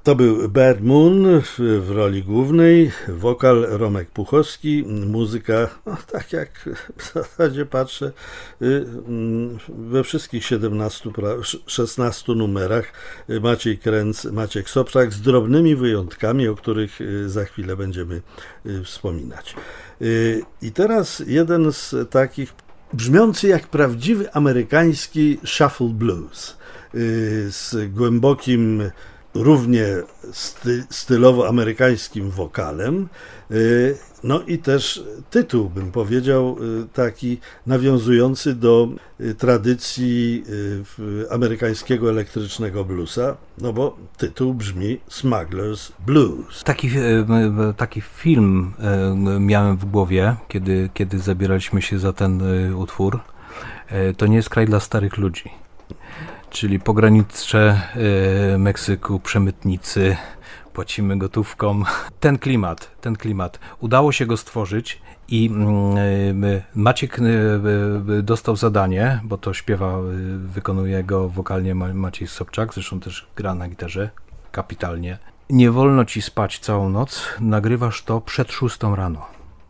To był Bad Moon w roli głównej, wokal Romek Puchowski, muzyka, no, tak jak w zasadzie patrzę, we wszystkich 16 numerach Maciej Kręc, Maciek Sobczak, z drobnymi wyjątkami, o których za chwilę będziemy wspominać. I teraz jeden z takich, brzmiący jak prawdziwy amerykański shuffle blues, z głębokim, równie stylowo amerykańskim wokalem, no i też tytuł, bym powiedział, taki nawiązujący do tradycji amerykańskiego elektrycznego bluesa, no bo tytuł brzmi Smuggler's Blues. Taki film miałem w głowie, kiedy zabieraliśmy się za ten utwór. To nie jest kraj dla starych ludzi. Czyli pogranicze Meksyku, przemytnicy, płacimy gotówką. Ten klimat. Udało się go stworzyć i Maciek dostał zadanie, bo to wykonuje go wokalnie Maciej Sobczak, zresztą też gra na gitarze kapitalnie. Nie wolno ci spać całą noc, nagrywasz to przed 6 rano.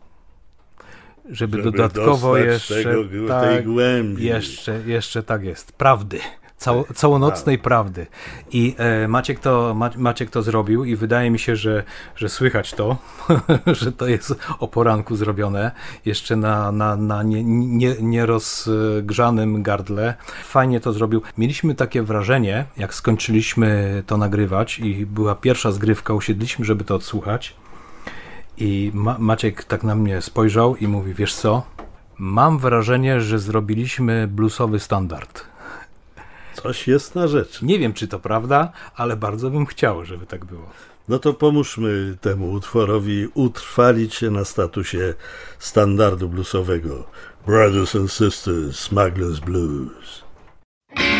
Żeby dodatkowo jeszcze tej głębi. Jeszcze tak jest. Prawdy. Całonocnej prawdy. I Maciek to zrobił i wydaje mi się, że słychać to, że to jest o poranku zrobione, jeszcze na nierozgrzanym gardle. Fajnie to zrobił. Mieliśmy takie wrażenie, jak skończyliśmy to nagrywać i była pierwsza zgrywka, usiedliśmy, żeby to odsłuchać i Maciek tak na mnie spojrzał i mówi, wiesz co, mam wrażenie, że zrobiliśmy bluesowy standard. Coś jest na rzecz. Nie wiem, czy to prawda, ale bardzo bym chciał, żeby tak było. No to pomóżmy temu utworowi utrwalić się na statusie standardu bluesowego. Brothers and Sisters, Smuggler's Blues.